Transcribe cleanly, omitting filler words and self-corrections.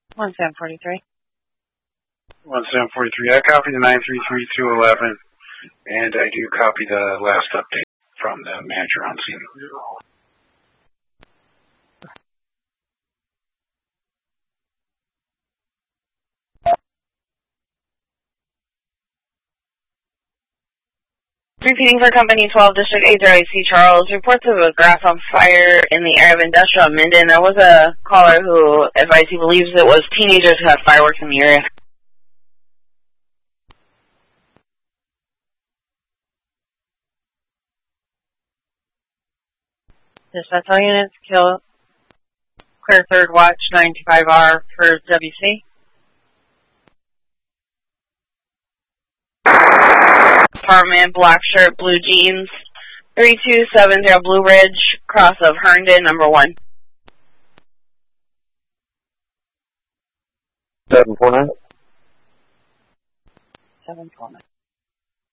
1743. 1743. I copy the 933-211, and I do copy the last update from the manager on scene. Repeating for Company 12, District 80AC Charles, reports of a grass on fire in the area of Industrial Minden. There was a caller who advised he believes it was teenagers who had fireworks in the area. Dispatch all units, clear third watch, 925R for WC. Apartment, black shirt, blue jeans, 3270 Blue Ridge, cross of Herndon, number 1. 749. 749.